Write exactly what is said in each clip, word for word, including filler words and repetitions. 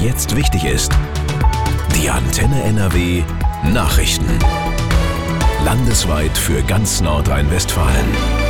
jetzt wichtig ist. Die Antenne N R W Nachrichten. Landesweit für ganz Nordrhein-Westfalen.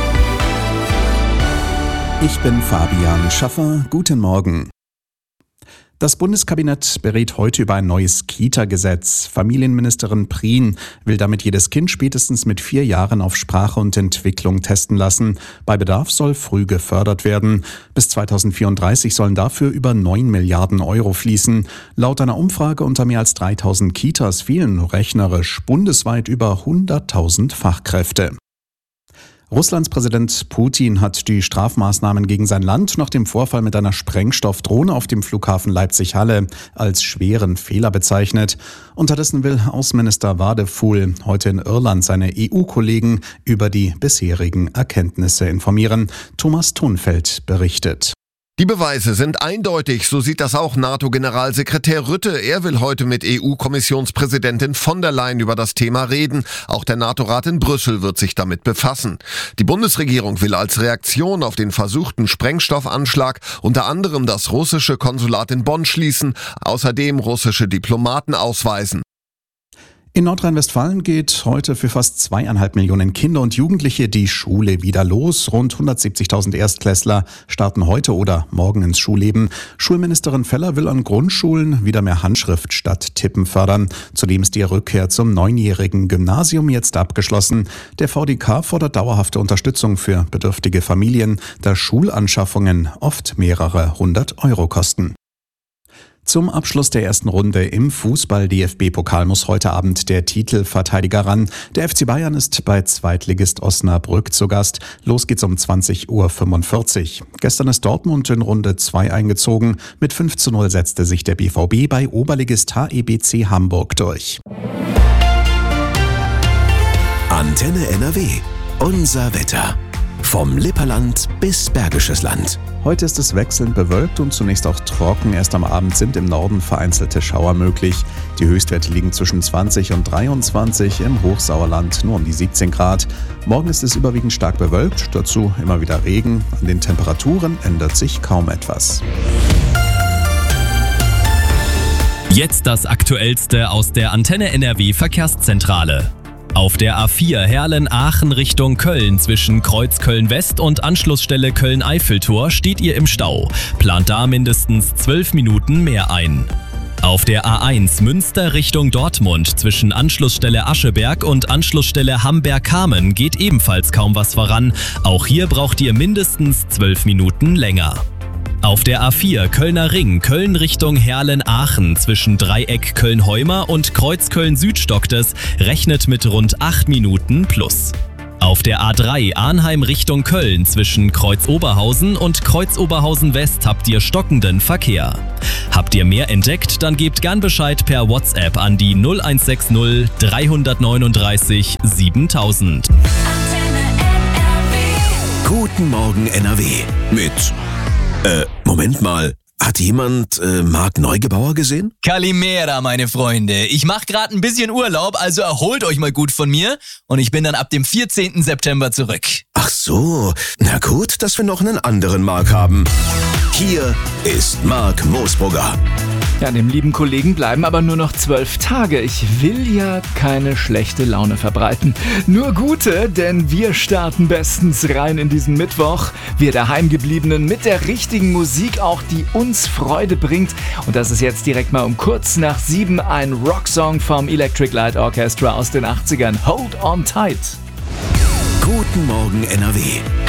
Ich bin Fabian Schaffer. Guten Morgen. Das Bundeskabinett berät heute über ein neues Kita-Gesetz. Familienministerin Prien will damit jedes Kind spätestens mit vier Jahren auf Sprache und Entwicklung testen lassen. Bei Bedarf soll früh gefördert werden. Bis zweitausendvierunddreißig sollen dafür über neun Milliarden Euro fließen. Laut einer Umfrage unter mehr als dreitausend Kitas fehlen rechnerisch bundesweit über hunderttausend Fachkräfte. Russlands Präsident Putin hat die Strafmaßnahmen gegen sein Land nach dem Vorfall mit einer Sprengstoffdrohne auf dem Flughafen Leipzig-Halle als schweren Fehler bezeichnet. Unterdessen will Außenminister Wadefuhl heute in Irland seine E U-Kollegen über die bisherigen Erkenntnisse informieren. Thomas Thunfeld berichtet. Die Beweise sind eindeutig, so sieht das auch NATO-Generalsekretär Rutte. Er will heute mit E U-Kommissionspräsidentin von der Leyen über das Thema reden. Auch der NATO-Rat in Brüssel wird sich damit befassen. Die Bundesregierung will als Reaktion auf den versuchten Sprengstoffanschlag unter anderem das russische Konsulat in Bonn schließen, außerdem russische Diplomaten ausweisen. In Nordrhein-Westfalen geht heute für fast zweieinhalb Millionen Kinder und Jugendliche die Schule wieder los. Rund hundertsiebzigtausend Erstklässler starten heute oder morgen ins Schulleben. Schulministerin Feller will an Grundschulen wieder mehr Handschrift statt Tippen fördern. Zudem ist die Rückkehr zum neunjährigen Gymnasium jetzt abgeschlossen. Der V D K fordert dauerhafte Unterstützung für bedürftige Familien, da Schulanschaffungen oft mehrere hundert Euro kosten. Zum Abschluss der ersten Runde im Fußball-D F B-Pokal muss heute Abend der Titelverteidiger ran. Der F C Bayern ist bei Zweitligist Osnabrück zu Gast. Los geht's um zwanzig Uhr fünfundvierzig. Gestern ist Dortmund in Runde zwei eingezogen. Mit fünf zu null setzte sich der B V B bei Oberligist H E B C Hamburg durch. Antenne N R W. Unser Wetter. Vom Lipperland bis Bergisches Land. Heute ist es wechselnd bewölkt und zunächst auch trocken. Erst am Abend sind im Norden vereinzelte Schauer möglich. Die Höchstwerte liegen zwischen zwanzig und dreiundzwanzig, im Hochsauerland nur um die siebzehn Grad. Morgen ist es überwiegend stark bewölkt, dazu immer wieder Regen. An den Temperaturen ändert sich kaum etwas. Jetzt das Aktuellste aus der Antenne N R W Verkehrszentrale. Auf der A vier Herlen-Aachen Richtung Köln zwischen Kreuz Köln-West und Anschlussstelle Köln-Eiffeltor steht ihr im Stau. Plant da mindestens zwölf Minuten mehr ein. Auf der A eins Münster Richtung Dortmund zwischen Anschlussstelle Ascheberg und Anschlussstelle Hamberg-Kamen geht ebenfalls kaum was voran. Auch hier braucht ihr mindestens zwölf Minuten länger. Auf der A vier Kölner Ring, Köln Richtung Herlen-Aachen zwischen Dreieck Köln-Heumer und Kreuz Köln-Süd stockt es, rechnet mit rund acht Minuten plus. Auf der A drei Arnheim Richtung Köln zwischen Kreuz Oberhausen und Kreuz Oberhausen West habt ihr stockenden Verkehr. Habt ihr mehr entdeckt, dann gebt gern Bescheid per WhatsApp an die null eins sechs null drei neun drei siebentausend. Guten Morgen N R W mit... Äh, Moment mal. Hat jemand äh, Marc Neugebauer gesehen? Kalimera, meine Freunde. Ich mach grad ein bisschen Urlaub, also erholt euch mal gut von mir und ich bin dann ab dem vierzehnten September zurück. Ach so. Na gut, dass wir noch einen anderen Marc haben. Hier ist Marc Moosbrugger. Ja, dem lieben Kollegen bleiben aber nur noch zwölf Tage. Ich will ja keine schlechte Laune verbreiten. Nur gute, denn wir starten bestens rein in diesen Mittwoch. Wir Daheimgebliebenen mit der richtigen Musik auch, die uns Freude bringt. Und das ist jetzt direkt mal um kurz nach sieben ein Rocksong vom Electric Light Orchestra aus den achtzigern. Hold on tight. Guten Morgen N R W.